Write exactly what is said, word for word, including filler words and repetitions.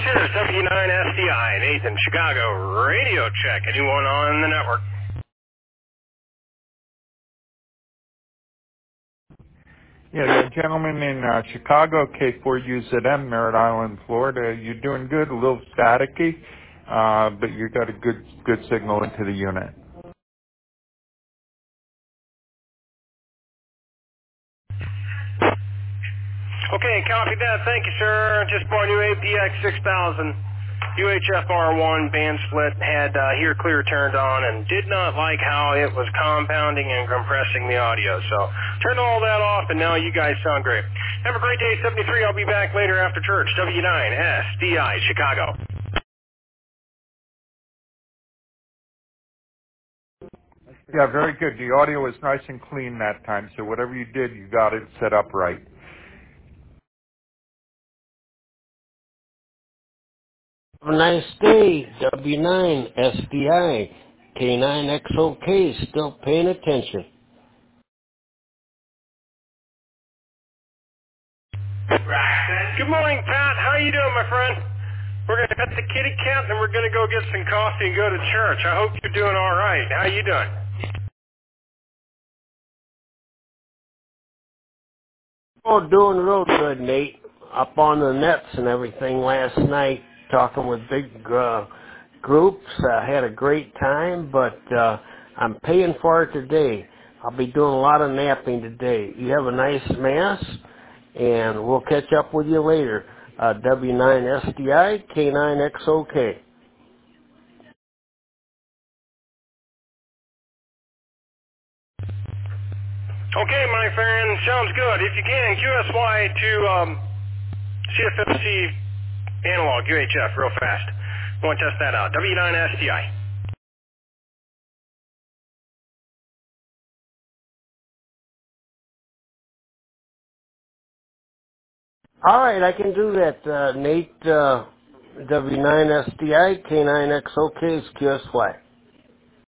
Cheers, W nine S D I, Nathan, Chicago, radio check. Anyone on the network? Yeah, the gentleman in uh, Chicago, K four U Z M, Merritt Island, Florida. You're doing good, a little staticky, uh, but you got a good good signal into the unit. Okay, copy that. Thank you, sir. Just bought new A P X six thousand. U H F R one band split, had uh, Hear Clear turned on, and did not like how it was compounding and compressing the audio. So turned all that off, and now you guys sound great. Have a great day, seventy-three. I'll be back later after church. W nine S D I, Chicago. Yeah, very good. The audio was nice and clean that time, so whatever you did, you got it set up right. Have a nice day, W nine S D I, K nine X O K, still paying attention. Good morning, Pat. How you doing, my friend? We're going to pet the kitty cat, and we're going to go get some coffee and go to church. I hope you're doing all right. How you doing? Oh, doing real good, Nate. Up on the nets and everything last night, talking with big uh, groups. I had a great time, but uh, I'm paying for it today. I'll be doing a lot of napping today. You have a nice mass, and we'll catch up with you later. Uh, W nine S D I, K nine X O K. Okay, my friend. Sounds good. If you can, Q S Y to um, C F F C analog, U H F, real fast. I want to test that out. W nine S D I. All right, I can do that, uh, Nate. Uh, W nine S D I, K nine X O K is Q S Y.